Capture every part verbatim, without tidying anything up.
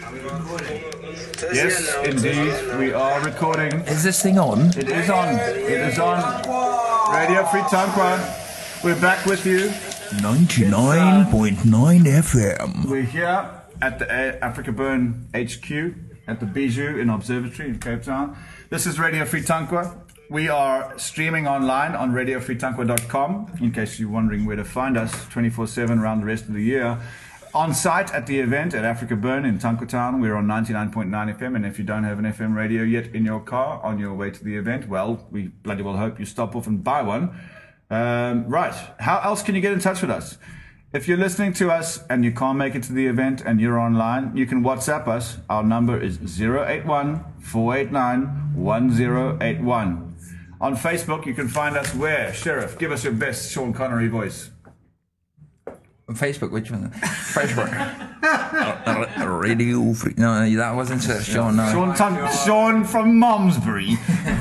Yes, indeed, we are recording. Is this thing on? It is on. It is on. Radio Free Tankwa. We're back with you. ninety-nine point nine F M. We're here at the Africa Burn H Q at the Bijou in Observatory in Cape Town. This is Radio Free Tankwa. We are streaming online on radio free tankwa dot com in case you're wondering where to find us twenty-four seven around the rest of the year. On site at the event at Africa Burn in Tankwa Town, we're on ninety-nine point nine F M, and if you don't have an F M radio yet in your car on your way to the event, well, we bloody well hope you stop off and buy one. Um, right, how else can you get in touch with us? If you're listening to us and you can't make it to the event and you're online, you can WhatsApp us. Our number is zero eight one, four eight nine, one zero eight one. On Facebook, you can find us where? Sheriff, give us your best Sean Connery voice. Facebook, which one? Facebook. uh, radio Free. No, that wasn't uh, Sean. No. Sean, Tun- Sean from Malmesbury.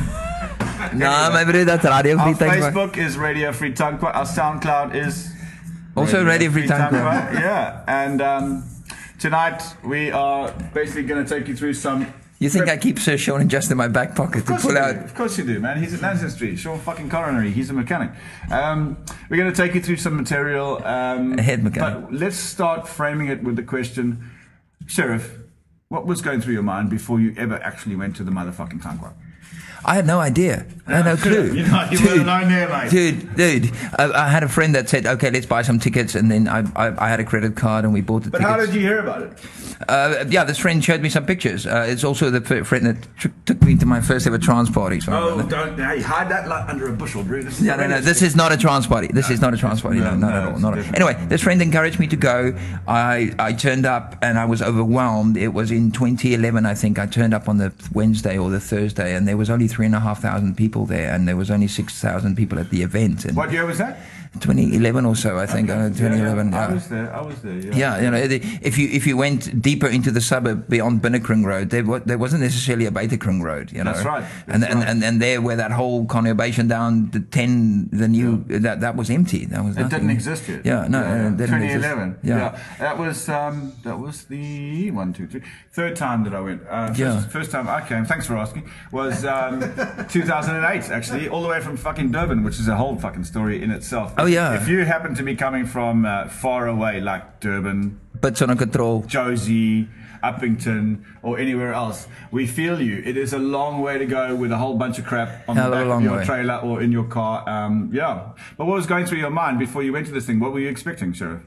No, maybe that's Radio Free Tankwa. Our Facebook is Radio Free Tankwa. Our SoundCloud is also Radio, Radio Free Tankwa. Yeah, and um, tonight we are basically going to take you through some. You think I keep Sir Sean just in my back pocket to pull out? Of course you do, man. He's at Nansen Street. Sean fucking Coronary. He's a mechanic. Um, we're going to take you through some material. Um, a head mechanic. But let's start framing it with the question, Sheriff, what was going through your mind before you ever actually went to the motherfucking Tankwa? I had no idea. I had no clue. You know, you dude, were alone there, mate. Dude, dude, I, I had a friend that said, okay, let's buy some tickets. And then I I, I had a credit card and we bought the but tickets. But how did you hear about it? Uh, yeah, this friend showed me some pictures. Uh, it's also the f- friend that tr- took me to my first ever trance party. So oh, don't hey, hide that like under a bushel, bro. This is yeah, no, no, this is not a trance party. This no, is not a trance party. No, no not no, at all. Not at. Anyway, this friend encouraged me to go. I, I turned up and I was overwhelmed. It was in twenty eleven, I think. I turned up on the Wednesday or the Thursday, and there was only three and a half thousand people there, and there was only six thousand people at the event. And what year was that? twenty eleven or so, I think. Okay. Uh, twenty eleven. Yeah, yeah. Yeah. I was there. I was there. Yeah. Yeah, you know, if you if you went deeper into the suburb beyond Binnekring Road, there there wasn't necessarily a Beiterkring Road. You know, that's right. That's and, right. and and and there where that whole conurbation down the ten, the new yeah. that that was empty. That was it nothing. didn't exist yet. Yeah, no, yeah, it didn't twenty eleven. Exist. Yeah. yeah, that was um that was the one, two, three, third time that I went. Uh, first, yeah. first time I came. Thanks for asking. Was um two thousand eight actually, all the way from fucking Durban, which is a whole fucking story in itself. Oh yeah. If you happen to be coming from uh, far away, like Durban, Bits on control, Josie, Uppington, or anywhere else, we feel you. It is a long way to go with a whole bunch of crap on Hell the back of your way. trailer or in your car. Um, yeah. But what was going through your mind before you went to this thing? What were you expecting, Sheriff?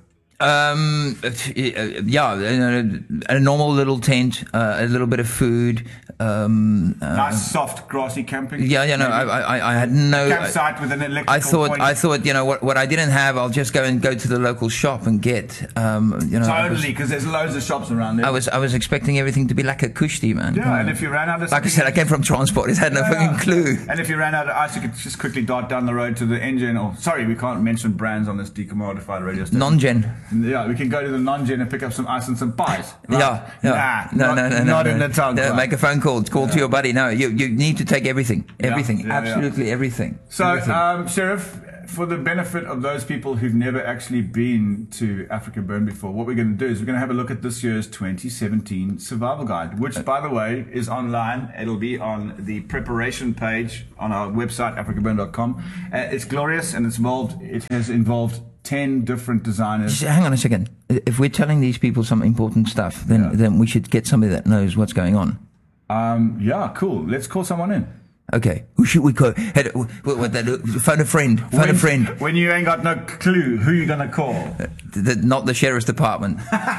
Um, yeah, a normal little tent, uh, a little bit of food. Um, uh, nice, soft, grassy camping. Yeah, yeah, no, I, I, I had no a campsite with an electrical I thought, point. I thought, you know, what, what I didn't have, I'll just go and go to the local shop and get. Um, you know, totally, because there's loads of shops around there. I was, I was expecting everything to be like a kushti, man. Yeah, and if you ran out of, like I said, I came from transport. It had no yeah, fucking yeah. clue. And if you ran out of ice, you could just quickly dart down the road to the engine. Or sorry, we can't mention brands on this decommodified radio station. Non-gen. Yeah, we can go to the non-gen and pick up some ice and some pies. Right? Yeah, yeah. Nah, no, not, no, no, not no, in no. the town. No, make a phone call. Call yeah. to your buddy. No, you you need to take everything, everything, yeah, yeah, absolutely yeah. everything. So, everything. Um, Sheriff, for the benefit of those people who've never actually been to Africa Burn before, what we're going to do is we're going to have a look at this year's twenty seventeen Survival Guide, which, by the way, is online. It'll be on the preparation page on our website, africa burn dot com. Uh, it's glorious and it's involved. It has involved ten different designers. Just hang on a second. If we're telling these people some important stuff, then yeah. then we should get somebody that knows what's going on. Um, yeah, cool. Let's call someone in. Okay. Who should we call? Hey, what, what, that, phone a friend. Phone when, a friend. When you ain't got no clue, who you gonna call? Uh, the, not the sheriff's department.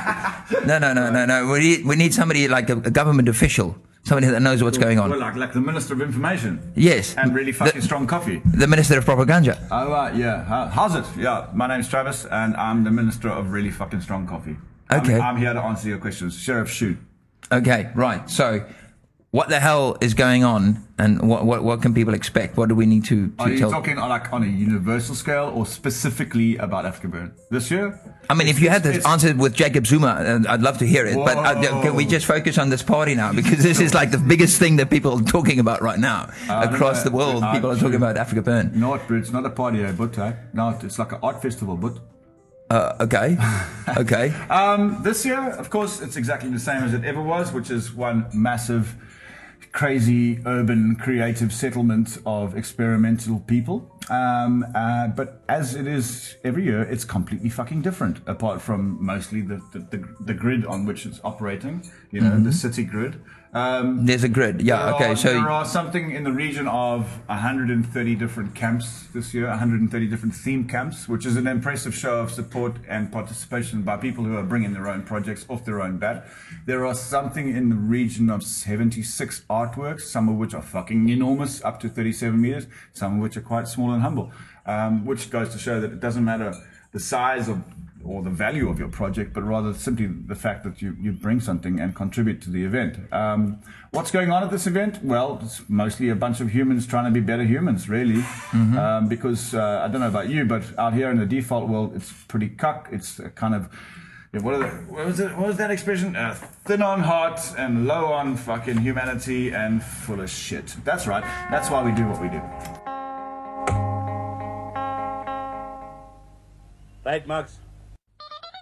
no, no, no, no, no. We need, we need somebody like a, a government official. Somebody that knows what's going on. Well, like, like the Minister of Information. Yes. And really fucking the, strong coffee. The Minister of Propaganda. Oh, right, yeah. How, how's it? Yeah, my name's Travis, and I'm the Minister of really fucking strong coffee. Okay. I'm, I'm here to answer your questions. Sheriff, shoot. Okay, right. So, what the hell is going on, and what what, what can people expect? What do we need to, to Are you tell? talking on, like on a universal scale, or specifically about Africa Burn this year? I mean, if you had this answered with Jacob Zuma, uh, I'd love to hear it. Whoa. But uh, can we just focus on this party now? Because this is like the biggest thing that people are talking about right now. Uh, Across no, no, the world, uh, people are talking about Africa Burn. No, it's not a party, but uh, no, it's like an art festival, but. Uh, okay. Okay. Um, this year, of course, it's exactly the same as it ever was, which is one massive, crazy, urban, creative settlement of experimental people. Um, uh, but as it is every year, it's completely fucking different, apart from mostly the, the, the, the grid on which it's operating, you know, mm-hmm. the city grid. Um, There's a grid, yeah, there okay. Are, so there are something in the region of one hundred thirty different camps this year, one hundred thirty different theme camps, which is an impressive show of support and participation by people who are bringing their own projects off their own bat. There are something in the region of seventy-six artworks, some of which are fucking enormous, up to thirty-seven meters, some of which are quite small and humble, um, which goes to show that it doesn't matter the size of or the value of your project, but rather simply the fact that you, you bring something and contribute to the event. Um, what's going on at this event? Well, it's mostly a bunch of humans trying to be better humans, really. Mm-hmm. Um, because, uh, I don't know about you, but out here in the default world, it's pretty cuck. It's a kind of, yeah, what, are the, what, was it, what was that expression? Uh, thin on heart and low on fucking humanity and full of shit. That's right. That's why we do what we do. Right, Max.